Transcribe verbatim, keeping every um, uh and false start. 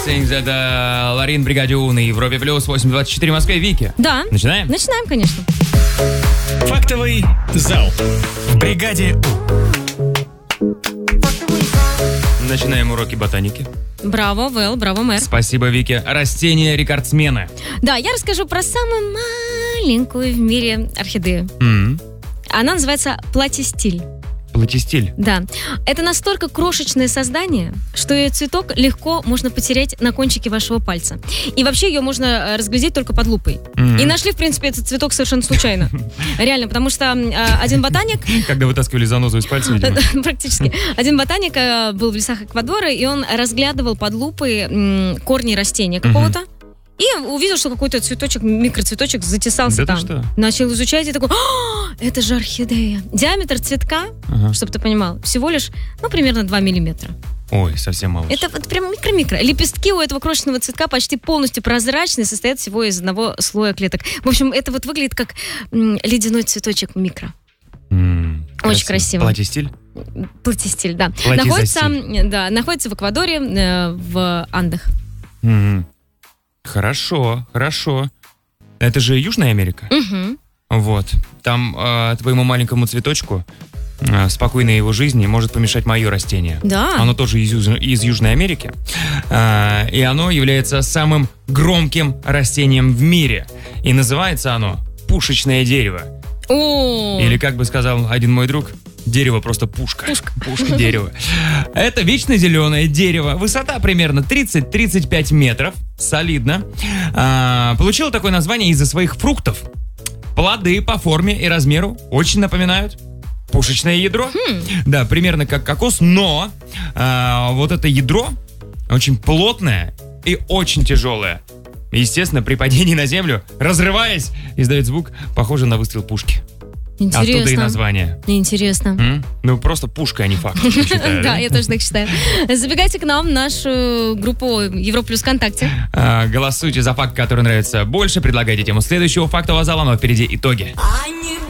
Это Ларин, Бригаде У на Европе Плюс, восемь двадцать четыре в Москве. Вики. Да. Начинаем? Начинаем, конечно. Фактовый зал в Бригаде У. Начинаем уроки ботаники. Браво, Вэл, браво, мэр. Спасибо, Вики. Растения-рекордсмены. Да, я расскажу про самую маленькую в мире орхидею. М-м. Она называется платистиль. Платистиль. Да. Это настолько крошечное создание, что ее цветок легко можно потерять на кончике вашего пальца. И вообще ее можно э, разглядеть только под лупой. Mm-hmm. И нашли, в принципе, этот цветок совершенно случайно. Реально, потому что э, один ботаник... Когда вытаскивали занозу из пальца, видимо. Практически. Один ботаник э, был в лесах Эквадора, и он разглядывал под лупой м, корни растения какого-то. И увидел, что какой-то цветочек, микроцветочек затесался да там. Что? Начал изучать и такой: «А, это же орхидея. Диаметр цветка, Ага. чтобы ты понимал, всего лишь, ну, примерно два миллиметра. Ой, совсем мало. Это вот прям микро-микро. Лепестки у этого крошечного цветка почти полностью прозрачные, состоят всего из одного слоя клеток. В общем, это вот выглядит как м, ледяной цветочек микро. М-м, Очень красиво. Платистиль? Платистиль, да. Платизастиль. Находится, да. Находится в Эквадоре, э, в Андах. М-м. Хорошо, хорошо. Это же Южная Америка? Угу. Вот. Там э, твоему маленькому цветочку э, в спокойной его жизни может помешать мое растение. Да. Оно тоже из, Юж- из Южной Америки. Э, и оно является самым громким растением в мире. И называется оно пушечное дерево. О. Или, как бы сказал один мой друг, дерево просто пушка. Пушка. Пушка дерева. Это вечно зеленое дерево. Высота примерно тридцать-тридцать пять метров. Солидно. А, получило такое название из-за своих фруктов. Плоды по форме и размеру очень напоминают пушечное ядро. Хм. Да, примерно как кокос, но а, вот это ядро очень плотное и очень тяжелое. Естественно, при падении на землю, разрываясь, издает звук, похожий на выстрел пушки. Оттуда и Интересно. название. Интересно. М? Ну, просто пушка, а не факт. я считаю, Да, я тоже так считаю. Забегайте к нам в нашу группу Европа Плюс ВКонтакте. А, Голосуйте за факт, который нравится больше. Предлагайте тему следующего фактового зала, но впереди итоги.